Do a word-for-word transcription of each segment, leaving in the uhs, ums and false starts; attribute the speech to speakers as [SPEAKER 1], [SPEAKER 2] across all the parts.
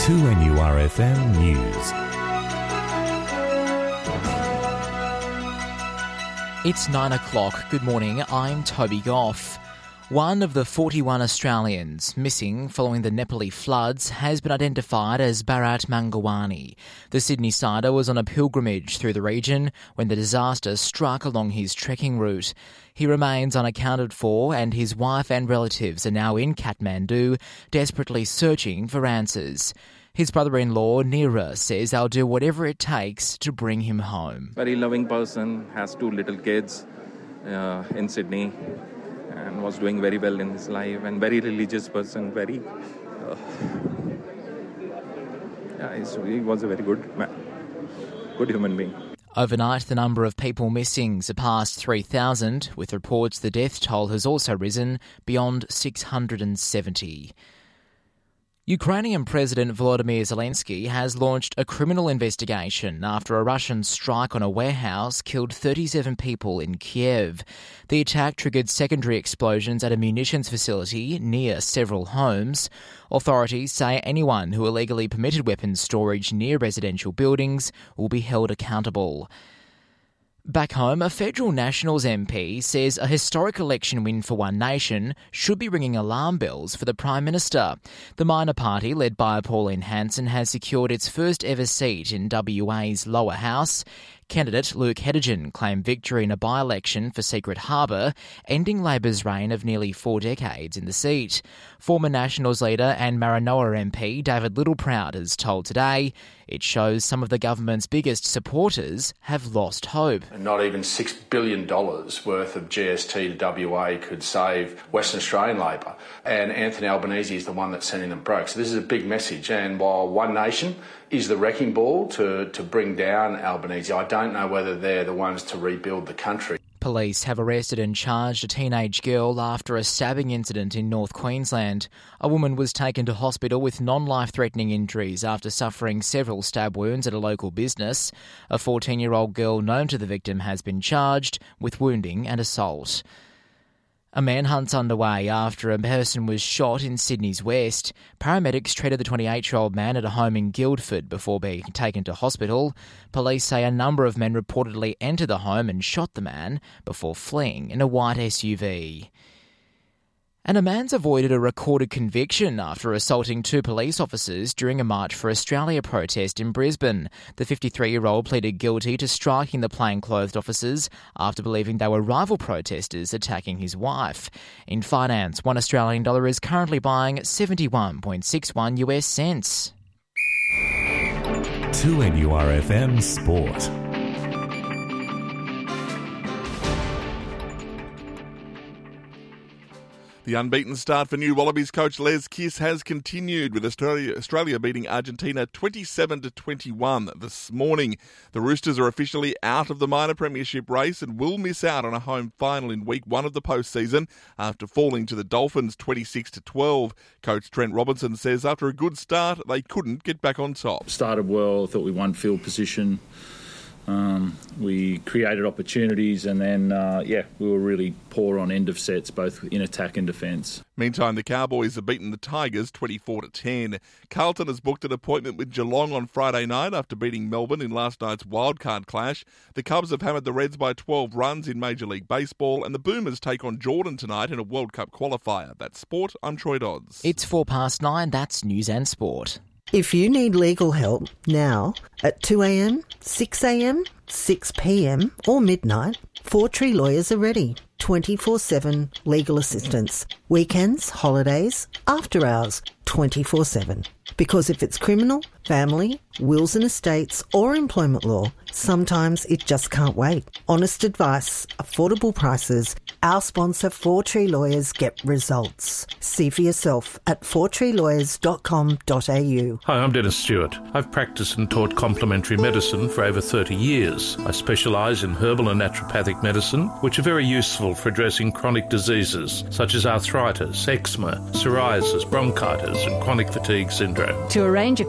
[SPEAKER 1] two N U R F M News.
[SPEAKER 2] It's nine o'clock. Good morning, I'm Toby Goff. One of the forty-one Australians missing following the Nepali floods has been identified as Bharat Mangawani. The Sydney-sider was on a pilgrimage through the region when the disaster struck along his trekking route. He remains unaccounted for, and his wife and relatives are now in Kathmandu, desperately searching for answers. His brother-in-law, Neera, says they'll do whatever it takes to bring him home.
[SPEAKER 3] Very loving person, has two little kids uh, in Sydney, and was doing very well in his life, and very religious person, very... Uh, yeah, he was a very good man, good human being.
[SPEAKER 2] Overnight, the number of people missing surpassed three thousand, with reports the death toll has also risen beyond six hundred seventy. Ukrainian President Volodymyr Zelensky has launched a criminal investigation after a Russian strike on a warehouse killed thirty-seven people in Kiev. The attack triggered secondary explosions at a munitions facility near several homes. Authorities say anyone who illegally permitted weapons storage near residential buildings will be held accountable. Back home, a federal Nationals M P says a historic election win for One Nation should be ringing alarm bells for the Prime Minister. The minor party, led by Pauline Hanson, has secured its first ever seat in W A's lower house. Candidate Luke Heddergen claimed victory in a by-election for Secret Harbour, ending Labor's reign of nearly four decades in the seat. Former Nationals leader and Maranoa M P David Littleproud has told Today it shows some of the government's biggest supporters have lost hope.
[SPEAKER 4] And not even six billion dollars worth of G S T to W A could save Western Australian Labor. And Anthony Albanese is the one that's sending them broke. So this is a big message. And while One Nation is the wrecking ball to, to bring down Albanese, I don't know whether they're the ones to rebuild the country.
[SPEAKER 2] Police have arrested and charged a teenage girl after a stabbing incident in North Queensland. A woman was taken to hospital with non-life-threatening injuries after suffering several stab wounds at a local business. A fourteen-year-old girl known to the victim has been charged with wounding and assault. A manhunt's underway after a person was shot in Sydney's west. Paramedics treated the twenty-eight-year-old man at a home in Guildford before being taken to hospital. Police say a number of men reportedly entered the home and shot the man before fleeing in a white S U V. And a man's avoided a recorded conviction after assaulting two police officers during a March for Australia protest in Brisbane. The fifty-three-year-old pleaded guilty to striking the plainclothed officers after believing they were rival protesters attacking his wife. In finance, one Australian dollar is currently buying seventy-one point six one U S cents.
[SPEAKER 1] two N U R F M Sport.
[SPEAKER 5] The unbeaten start for new Wallabies coach Les Kiss has continued, with Australia, Australia beating Argentina twenty-seven to twenty-one this morning. The Roosters are officially out of the minor premiership race and will miss out on a home final in week one of the postseason after falling to the Dolphins twenty-six to twelve. Coach Trent Robinson says after a good start, they couldn't get back on top.
[SPEAKER 6] Started well, thought we won field position. Um, we created opportunities and then, uh, yeah, we were really poor on end of sets, both in attack and defence.
[SPEAKER 5] Meantime, the Cowboys have beaten the Tigers twenty-four to ten. Carlton has booked an appointment with Geelong on Friday night after beating Melbourne in last night's wildcard clash. The Cubs have hammered the Reds by twelve runs in Major League Baseball, and the Boomers take on Jordan tonight in a World Cup qualifier. That's sport. I'm Troy Dodds.
[SPEAKER 2] It's four past nine. That's News and Sport.
[SPEAKER 7] If you need legal help now at two a.m, six a.m, six p.m or midnight, Four Tree Lawyers are ready. twenty-four seven legal assistance. Weekends, holidays, after hours, twenty-four seven. Because if it's criminal, family, wills and estates or employment law, sometimes it just can't wait. Honest advice, affordable prices. Our sponsor, Four Tree Lawyers, get results. See for yourself at four tree lawyers dot com dot a u.
[SPEAKER 8] Hi, I'm Dennis Stewart. I've practiced and taught complementary medicine for over thirty years. I specialise in herbal and naturopathic medicine, which are very useful for addressing chronic diseases such as arthritis, eczema, psoriasis, bronchitis and chronic fatigue syndrome.
[SPEAKER 9] To arrange a consultation,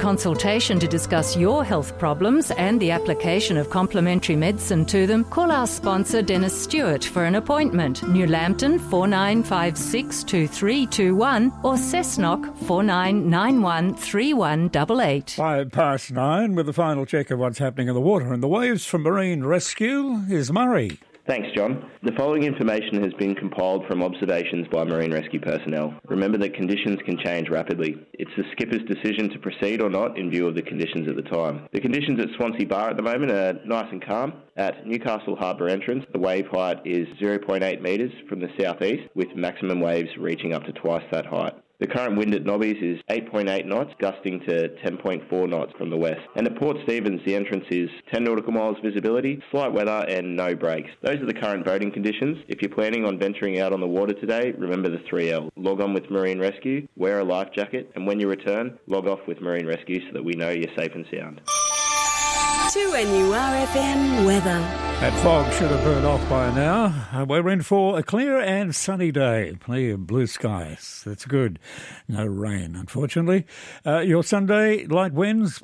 [SPEAKER 9] consultation to discuss your health problems and the application of complementary medicine to them, call our sponsor Dennis Stewart for an appointment. New Lambton four nine five six two three two one or Cessnock four nine nine one three one eight eight.
[SPEAKER 10] Five past nine with the final check of what's happening in the water and the waves from Marine Rescue is Murray.
[SPEAKER 11] Thanks, John. The following information has been compiled from observations by Marine Rescue personnel. Remember that conditions can change rapidly. It's the skipper's decision to proceed or not in view of the conditions at the time. The conditions at Swansea Bar at the moment are nice and calm. At Newcastle Harbour entrance, the wave height is zero point eight metres from the southeast, with maximum waves reaching up to twice that height. The current wind at Nobbies is eight point eight knots, gusting to ten point four knots from the west. And at Port Stephens, the entrance is ten nautical miles visibility, slight weather and no breaks. Those are the current boating conditions. If you're planning on venturing out on the water today, remember the three L. Log on with Marine Rescue, wear a life jacket, and when you return, log off with Marine Rescue so that we know you're safe and sound.
[SPEAKER 12] two N U R F M weather.
[SPEAKER 10] That fog should have burned off by now. Uh, we're in for a clear and sunny day. Plenty of blue skies. That's good. No rain, unfortunately. Uh, your Sunday, light winds,